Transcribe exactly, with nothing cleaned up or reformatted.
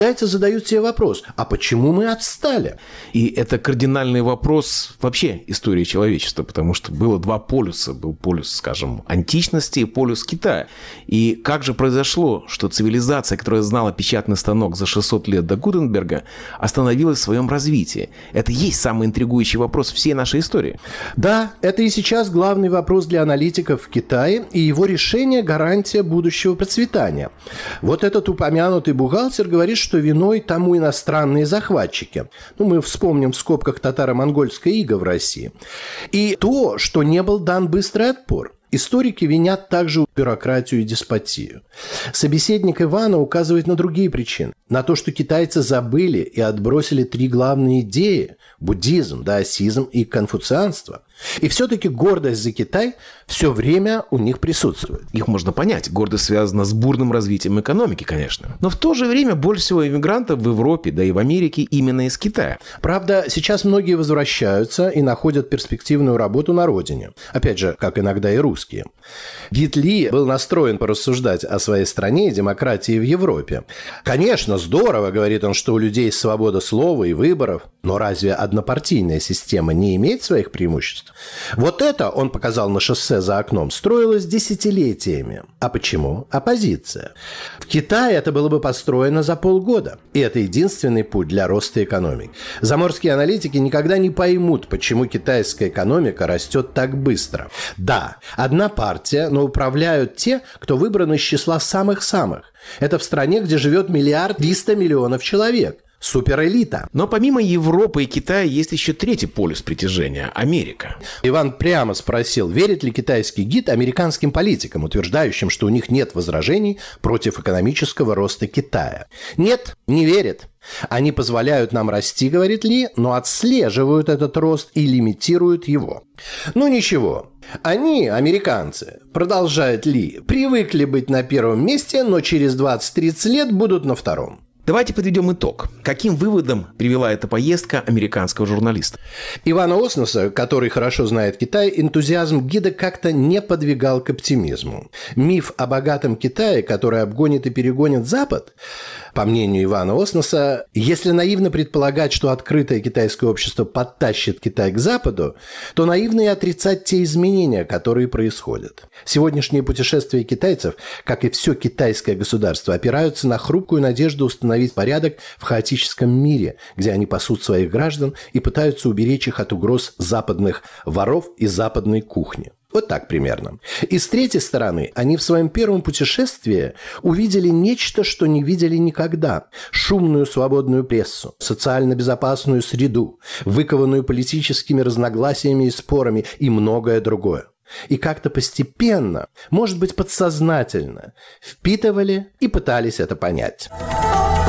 Китайцы задают себе вопрос, а почему мы отстали? И это кардинальный вопрос вообще истории человечества, потому что было два полюса. Был полюс, скажем, античности и полюс Китая. И как же произошло, что цивилизация, которая знала печатный станок за шестьсот лет до Гутенберга, остановилась в своем развитии? Это и есть самый интригующий вопрос всей нашей истории. Да, это и сейчас главный вопрос для аналитиков в Китае, и его решение – гарантия будущего процветания. Вот этот упомянутый бухгалтер говорит, что виной тому иностранные захватчики. Ну, мы вспомним в скобках татаро-монгольское иго в России. И то, что не был дан быстрый отпор. Историки винят также бюрократию и деспотию. Собеседник Ивана указывает на другие причины. На то, что китайцы забыли и отбросили три главные идеи – буддизм, даосизм и конфуцианство. И все-таки гордость за Китай все время у них присутствует. Их можно понять. Гордость связана с бурным развитием экономики, конечно. Но в то же время больше всего иммигрантов в Европе, да и в Америке именно из Китая. Правда, сейчас многие возвращаются и находят перспективную работу на родине. Опять же, как иногда и русские. Гит Ли был настроен порассуждать о своей стране и демократии в Европе. Конечно, здорово, говорит он, что у людей есть свобода слова и выборов, но разве однопартийная система не имеет своих преимуществ? Вот это, он показал на шоссе за окном, строилось десятилетиями. А почему? Оппозиция. В Китае это было бы построено за полгода. И это единственный путь для роста экономики. Заморские аналитики никогда не поймут, почему китайская экономика растет так быстро. Да, одна партия, но управляют те, кто выбран из числа самых-самых. Это в стране, где живет миллиард триста миллионов человек. Суперэлита. Но помимо Европы и Китая есть еще третий полюс притяжения – Америка. Иван прямо спросил, верит ли китайский гид американским политикам, утверждающим, что у них нет возражений против экономического роста Китая. Нет, не верит. Они позволяют нам расти, говорит Ли, но отслеживают этот рост и лимитируют его. Ну ничего. Они, американцы, продолжает Ли, привыкли быть на первом месте, но через двадцать-тридцать лет будут на втором. Давайте подведем итог. Каким выводом привела эта поездка американского журналиста? Ивана Оснуса, который хорошо знает Китай, энтузиазм гида как-то не подвигал к оптимизму. Миф о богатом Китае, который обгонит и перегонит Запад, по мнению Ивана Оснуса, если наивно предполагать, что открытое китайское общество подтащит Китай к Западу, то наивно и отрицать те изменения, которые происходят. Сегодняшние путешествия китайцев, как и все китайское государство, опираются на хрупкую надежду установить порядок в хаотическом мире, где они пасут своих граждан и пытаются уберечь их от угроз западных воров и западной кухни. Вот так примерно. И с третьей стороны, они в своем первом путешествии увидели нечто, что не видели никогда. Шумную свободную прессу, социально безопасную среду, выкованную политическими разногласиями и спорами и многое другое. И как-то постепенно, может быть подсознательно, впитывали и пытались это понять.